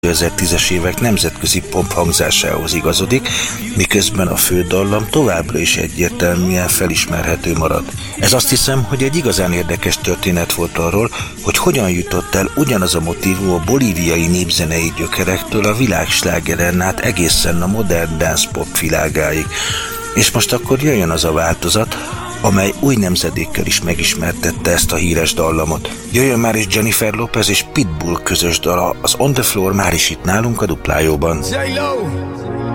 2010-es évek nemzetközi pop hangzásához igazodik, miközben a fődallam továbbra is egyértelműen felismerhető marad. Ez azt hiszem, hogy egy igazán érdekes történet volt arról, hogy hogyan jutott el ugyanaz a motívum a bolíviai népzenei gyökerektől a világslágeren át egészen a modern dance pop világáig. És most akkor jöjjön az a változat, amely új nemzedékkel is megismertette ezt a híres dallamot. Jöjjön már is Jennifer Lopez és Pitbull közös dala, az On The Floor már is itt nálunk a Duplájóban. J-Lo.